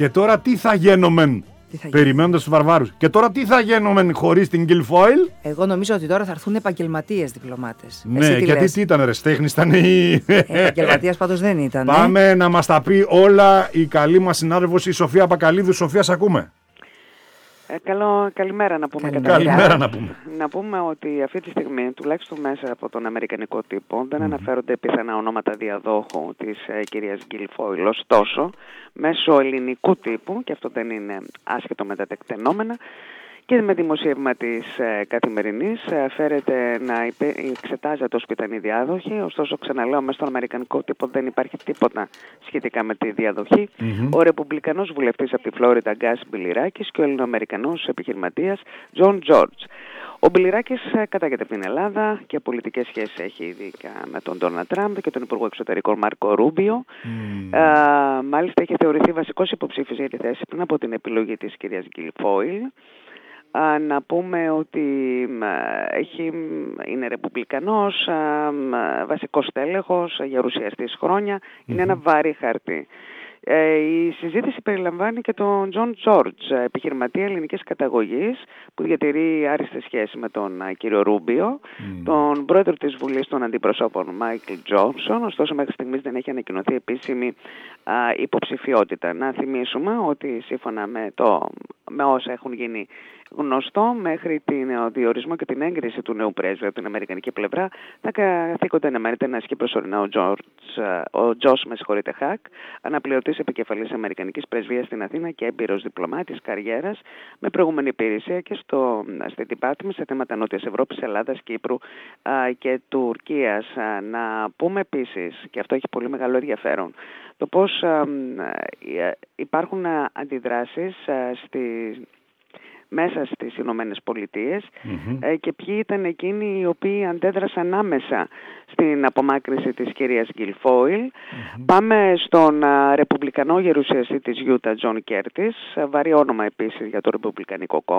Και τώρα τι θα γίνομεν, περιμένοντας τους βαρβάρους. Και τώρα τι θα γίνομεν χωρίς την Guilfoyle. Εγώ νομίζω ότι τώρα θα έρθουν επαγγελματίες διπλωμάτες. Ναι, γιατί τι ήταν ρε, στέχνης ήταν η... Επαγγελματίας πάντως δεν ήταν. Πάμε να μας τα πει όλα η καλή μας συνάδελφος η Σοφία Πακαλίδου. Σοφία, σ' ακούμε. Καλημέρα να πούμε. Καλημέρα να πούμε. Να πούμε ότι αυτή τη στιγμή, τουλάχιστον μέσα από τον αμερικανικό τύπο, δεν αναφέρονται πιθανά ονόματα διαδόχου της κυρίας Guilfoyle. Ωστόσο, μέσω ελληνικού τύπου, και αυτό δεν είναι άσχετο με τα τεκτενόμενα, και με δημοσίευμα της Καθημερινής φέρεται να εξετάζεται ως πιθανή διάδοχη. Ωστόσο, ξαναλέω, μέσα στον αμερικανικό τύπο δεν υπάρχει τίποτα σχετικά με τη διαδοχή. Ο ρεπουμπλικανός βουλευτής από τη Φλόριντα, Γκάς Μπιλιράκης, και ο ελληνοαμερικανός επιχειρηματίας Τζον Τζόρτζ. Ο Μπιλιράκης κατάγεται από την Ελλάδα και πολιτικές σχέσεις έχει ειδικά με τον Ντόναλντ Τραμπ και τον Υπουργό Εξωτερικών Μάρκο Ρούμπιο. Μάλιστα, είχε θεωρηθεί βασικός υποψήφιος για τη θέση πριν από την επιλογή της κυρίας Guilfoyle. Να πούμε ότι είναι ρεπουμπλικανός, βασικός τέλεχος, γερουσιαστής χρόνια, είναι ένα βαρύ χαρτί. Η συζήτηση περιλαμβάνει και τον Τζον Τζόρτζ, επιχειρηματία ελληνικής καταγωγής, που διατηρεί άριστες σχέσεις με τον κύριο Ρούμπιο, τον πρόεδρο της Βουλής των Αντιπροσώπων Μάικλ Τζόνσον. Ωστόσο, μέχρι στιγμής δεν έχει ανακοινωθεί επίσημη υποψηφιότητα. Να θυμίσουμε ότι σύμφωνα με όσα έχουν γίνει γνωστό, μέχρι τον διορισμό και την έγκριση του νέου πρέσβη από την αμερικανική πλευρά θα καθήκονται να ασκεί προσωρινά ο Τζος Χακ, αναπληρωτής επικεφαλής αμερικανικής πρεσβείας στην Αθήνα και έμπειρος διπλωμάτης καριέρας με προηγούμενη υπηρεσία και στη Department σε θέματα Νότιας Ευρώπης, Ελλάδας, Κύπρου και Τουρκίας. Να πούμε επίσης, και αυτό έχει πολύ μεγάλο ενδιαφέρον, το πώς υπάρχουν αντιδράσεις μέσα στις Ηνωμένες Πολιτείες και ποιοι ήταν εκείνοι οι οποίοι αντέδρασαν άμεσα στην απομάκρυνση της κυρίας Guilfoyle. Πάμε στον ρεπουμπλικανό γερουσιαστή της Utah, John Curtis, βαρύ όνομα επίσης για το Ρεπουμπλικανικό κόμμα.